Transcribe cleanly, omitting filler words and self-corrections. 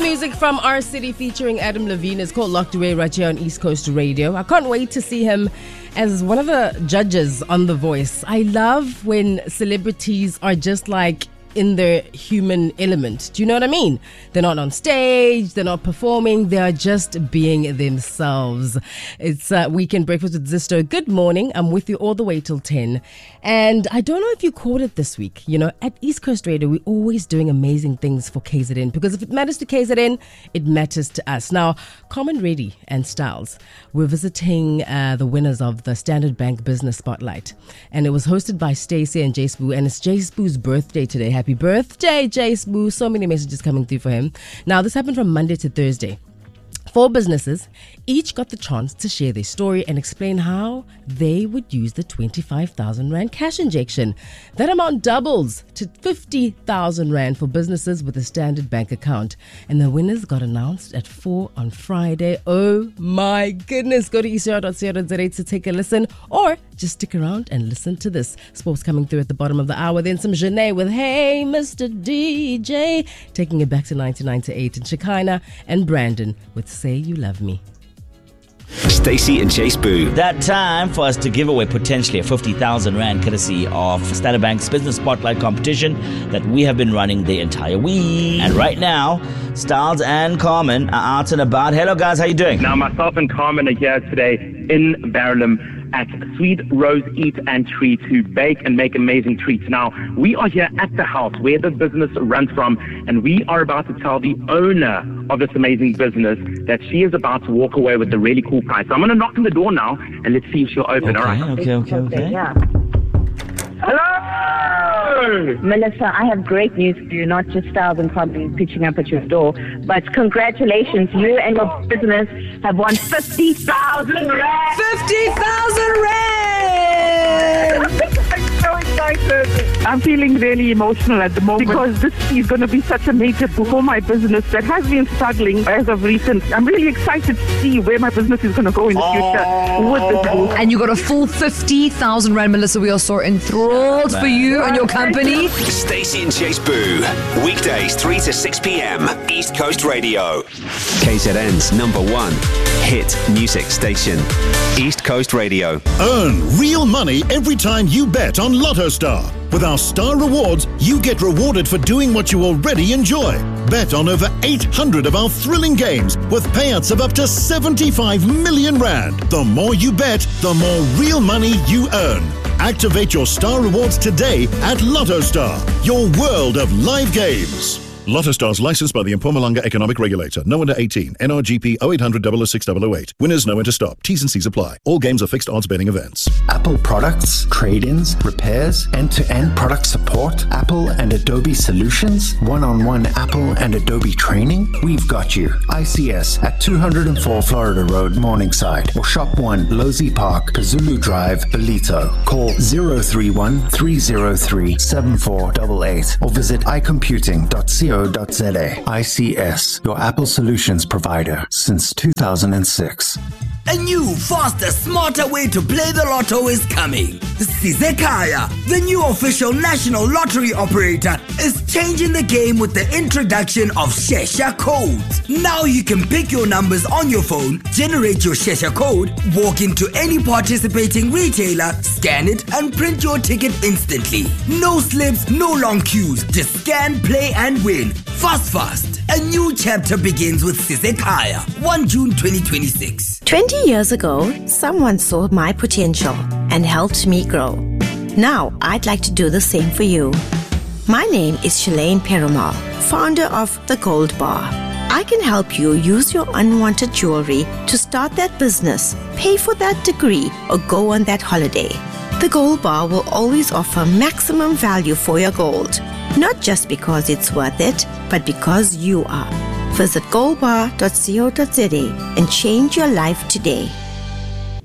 music from Our City featuring Adam Levine is called Locked Away right here on East Coast Radio. I can't wait to see him as one of the judges on The Voice. I love when celebrities are just like in their human element. Do you know what I mean? They're not on stage, they're not performing, they are just being themselves. It's Weekend Breakfast with Zisto. Good morning. I'm with you all the way till 10. And I don't know if you caught it this week. You know, at East Coast Radio, we're always doing amazing things for KZN, because if it matters to KZN, it matters to us. Now, Common Reddy and Styles were visiting the winners of the Standard Bank Business Spotlight. And it was hosted by Stacey and Jay Spoo. And it's Jay Spoo's birthday today. Happy birthday, Jay Spoo. So many messages coming through for him. Now, this happened from Monday to Thursday. 4 businesses each got the chance to share their story and explain how they would use the 25,000 Rand cash injection. That amount doubles to 50,000 Rand for businesses with a Standard Bank account. And the winners got announced at 4 on Friday. Oh my goodness. Go to ecr.co.za to take a listen, or just stick around and listen to this. Sports coming through at the bottom of the hour. Then some Janae with Hey Mr. DJ, taking it back to 1998. And Shekinah and Brandon with Say You Love Me. Stacey and Jay Spoo. That time for us to give away potentially a 50,000 Rand courtesy of Standard Bank's Business Spotlight competition that we have been running the entire week. And right now, Styles and Carmen are out and about. Hello guys, how you doing? Now myself and Carmen are here today in Barolum at Sweet Rose Eat and Treat to bake and make amazing treats. Now, we are here at the house where the business runs from, and we are about to tell the owner of this amazing business that she is about to walk away with a really cool prize. So I'm going to knock on the door now and let's see if she'll open. Okay, all right. Okay. Yeah. Hello! Melissa, I have great news for you, not just Styles and Carmen pitching up at your door, but congratulations, you and your business have won 50,000 Rand! 50,000 Rand! I'm so excited. I'm feeling really emotional at the moment because this is going to be such a major boom for my business that has been struggling as of recent. I'm really excited to see where my business is going to go in the future with this boom. And you got a full 50,000 Rand, Melissa. We are so enthralled for you and your company. Stacey and Jay Spoo. Weekdays 3 to 6 p.m. East Coast Radio. KZN's #1 hit music station. East Coast Radio. Earn real money every time you bet on Lotto Star. With our Star Rewards, you get rewarded for doing what you already enjoy. Bet on over 800 of our thrilling games with payouts of up to 75 million Rand. The more you bet, the more real money you earn. Activate your Star Rewards today at Lotto Star, your world of live games. Lotto Star's licensed by the Mpumalanga Economic Regulator. No under 18. NRGP 0800 006 008. Winners know when to stop. T's and C's apply. All games are fixed odds betting events. Apple products, trade-ins, repairs, end-to-end product support, Apple and Adobe solutions, one-on-one Apple and Adobe training. We've got you. ICS at 204 Florida Road, Morningside, or Shop 1, Losey Park, Pazulu Drive, Belito. Call 031-303-7488 or visit iComputing.co.za. ICS, your Apple solutions provider since 2006. A new, faster, smarter way to play the lotto is coming. Sizekaya, the new official national lottery operator, is changing the game with the introduction of Shesha codes. Now you can pick your numbers on your phone, generate your Shesha code, walk into any participating retailer, scan it, and print your ticket instantly. No slips, no long queues. Just scan, play, and win. Fast. A new chapter begins with Sizekaya, 1 June 2026. 20 years ago, someone saw my potential and helped me grow. Now, I'd like to do the same for you. My name is Shalane Perumal, founder of The Gold Bar. I can help you use your unwanted jewelry to start that business, pay for that degree, or go on that holiday. The Gold Bar will always offer maximum value for your gold. Not just because it's worth it, but because you are. Visit goldbar.co.za and change your life today.